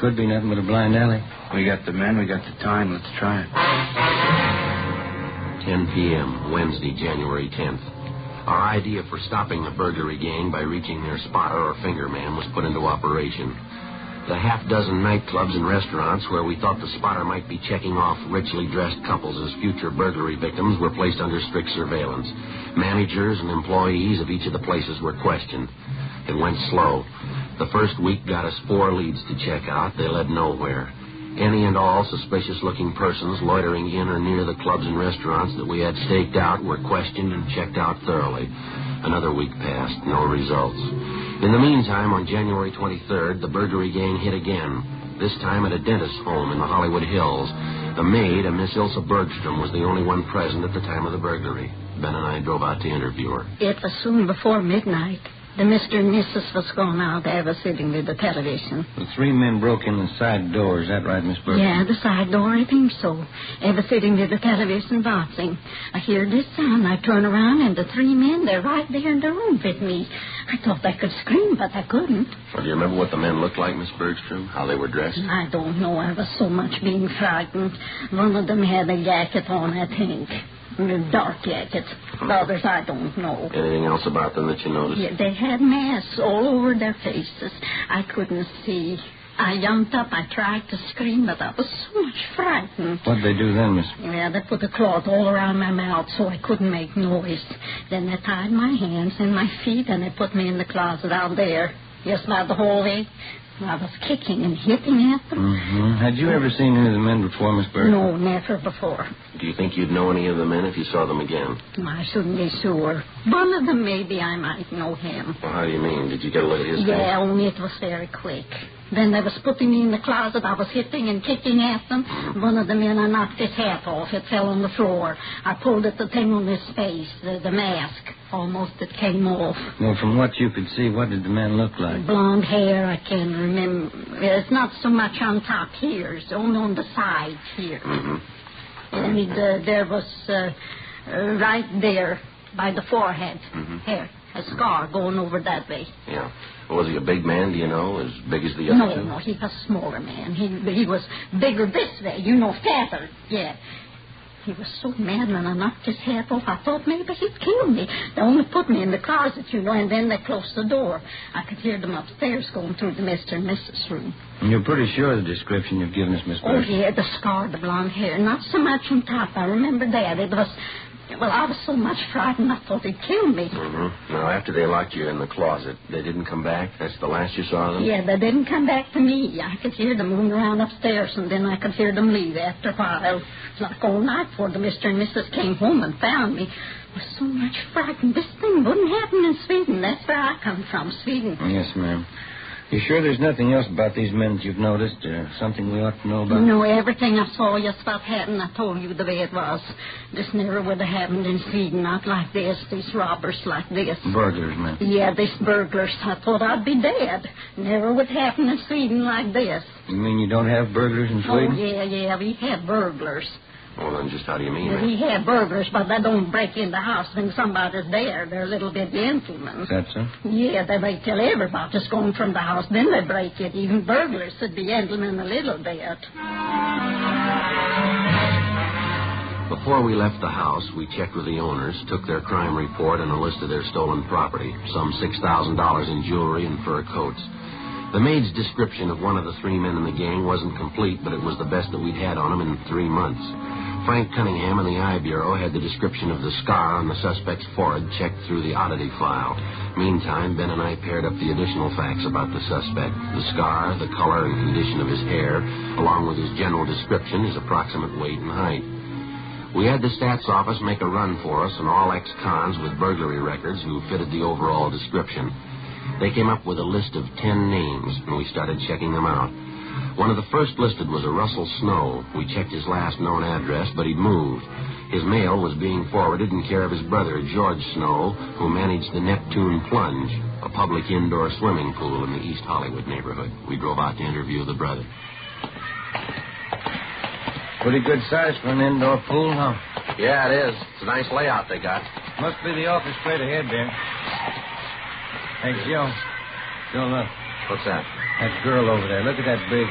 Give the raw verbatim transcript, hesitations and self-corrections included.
Could be nothing but a blind alley. We got the men, we got the time. Let's try it. ten p.m., Wednesday, January tenth. Our idea for stopping the burglary gang by reaching their spotter or finger man was put into operation. The half dozen nightclubs and restaurants where we thought the spotter might be checking off richly dressed couples as future burglary victims were placed under strict surveillance. Managers and employees of each of the places were questioned. It went slow. The first week got us four leads to check out. They led nowhere. Any and all suspicious-looking persons loitering in or near the clubs and restaurants that we had staked out were questioned and checked out thoroughly. Another week passed, no results. In the meantime, on January twenty-third, the burglary gang hit again, this time at a dentist's home in the Hollywood Hills. The maid, a Miss Ilsa Bergstrom, was the only one present at the time of the burglary. Ben and I drove out to interview her. It was soon before midnight. The Mister and Missus was gone out. They were sitting with the television. The three men broke in the side door. Is that right, Miss Bergstrom? Yeah, the side door, I think so. They were sitting with the television watching. I hear this sound. I turn around, and the three men, they're right there in the room with me. I thought I could scream, but I couldn't. Well, do you remember what the men looked like, Miss Bergstrom? How they were dressed? I don't know. I was so much being frightened. One of them had a jacket on, I think. A dark jacket. The others, I don't know. Anything else about them that you noticed? Yeah, they had masks all over their faces. I couldn't see. I jumped up. I tried to scream, but I was so much frightened. What'd they do then, Miss? Yeah, they put a cloth all around my mouth so I couldn't make noise. Then they tied my hands and my feet, and they put me in the closet out there, just by the hallway. I was kicking and hitting at them. Mm-hmm. Had you ever seen any of the men before, Miss Bergstrom? No, never before. Do you think you'd know any of the men if you saw them again? I shouldn't be sure. One of them, maybe I might know him. Well, how do you mean? Did you get a look at his face? Yeah, only it was very quick. Then they was putting me in the closet. I was hitting and kicking at them. One of the men, I knocked his hat off. It fell on the floor. I pulled at the thing on his face, the, the mask. Almost it came off. Well, from what you could see, what did the man look like? Blonde hair, I can remember. It's not so much on top here. It's only on the sides here. Mm-hmm. And uh, there was uh, uh, right there by the forehead, mm-hmm. here, a scar going over that way. Yeah. Well, was he a big man, do you know, as big as the other no, two? No, no, he was a smaller man. He he was bigger this way, you know, fatter, yeah. He was so mad when I knocked his hat off, I thought maybe he'd kill me. They only put me in the closet, you know, and then they closed the door. I could hear them upstairs going through the Mister and Missus room. And you're pretty sure of the description you've given us, Miss Oh, Bergstrom? yeah, the scar, the blonde hair. Not so much on top. I remember that. It was... Well, I was so much frightened, I thought he'd kill me. Mm-hmm. Now, after they locked you in the closet, they didn't come back? That's the last you saw of them? Yeah, they didn't come back to me. I could hear them moving around upstairs, and then I could hear them leave after a while. It was like all night before the Mister and Missus came home and found me. I was so much frightened. This thing wouldn't happen in Sweden. That's where I come from, Sweden. Yes, ma'am. You sure there's nothing else about these men that you've noticed? Uh, something we ought to know about? No, everything I saw, just what happened, I told you the way it was. This never would have happened in Sweden, not like this, these robbers like this. Burglars, ma'am. Yeah, these burglars. I thought I'd be dead. Never would happen in Sweden like this. You mean you don't have burglars in Sweden? Oh, yeah, yeah, we have burglars. Well, then just how do you mean Yeah, that? we have burglars, but they don't break in the house when somebody's there. They're a little bit gentlemen. Is that so? Yeah, they wait till everybody's gone from the house, then they break it. Even burglars should be gentlemen a little bit. Before we left the house, we checked with the owners, took their crime report and a list of their stolen property, some six thousand dollars in jewelry and fur coats. The maid's description of one of the three men in the gang wasn't complete, but it was the best that we'd had on him in three months. Frank Cunningham in the Eye Bureau had the description of the scar on the suspect's forehead checked through the oddity file. Meantime, Ben and I paired up the additional facts about the suspect. The scar, the color and condition of his hair, along with his general description, his approximate weight and height. We had the stats office make a run for us on all ex-cons with burglary records who fitted the overall description. They came up with a list of ten names, and we started checking them out. One of the first listed was a Russell Snow. We checked his last known address, but he'd moved. His mail was being forwarded in care of his brother, George Snow, who managed the Neptune Plunge, a public indoor swimming pool in the East Hollywood neighborhood. We drove out to interview the brother. Pretty good size for an indoor pool, huh? Yeah, it is. It's a nice layout they got. Must be the office straight ahead there. Hey, Joe. Joe, look. What's that? That girl over there. Look at that big